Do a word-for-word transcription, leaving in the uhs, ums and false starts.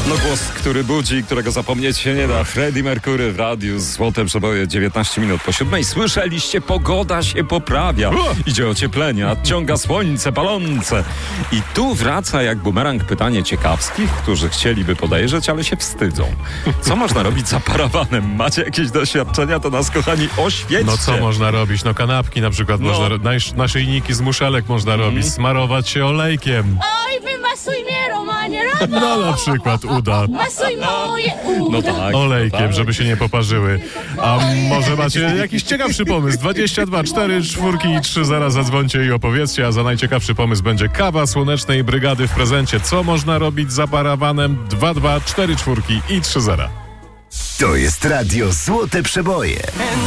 No głos, który budzi, którego zapomnieć się nie da. Freddie Mercury w radiu, Złote Przeboje, dziewiętnaście minut po siódmej. Słyszeliście, pogoda się poprawia. Idzie ocieplenie, nadciąga słońce palące. I tu wraca jak bumerang pytanie ciekawskich, którzy chcieliby podejrzeć, ale się wstydzą. Co można robić za parawanem? Macie jakieś doświadczenia? To nas, kochani, oświećcie. No co można robić? No kanapki na przykład No. można, nasz, naszyjniki z muszelek można Mhm. robić, smarować się olejkiem. Oj, wymasuj mnie, Romanie, Robo! No na przykład uda. Masuj moje uda. No tak. Olejkiem, tak. żeby się nie poparzyły. A może macie jakiś ciekawszy pomysł? dwadzieścia dwa cztery czwórki i trzy zera zadzwońcie i opowiedzcie, a za najciekawszy pomysł będzie kawa Słonecznej Brygady w prezencie. Co można robić za parawanem? dwa dwa cztery czwórki i trzy zera. To jest radio Złote Przeboje.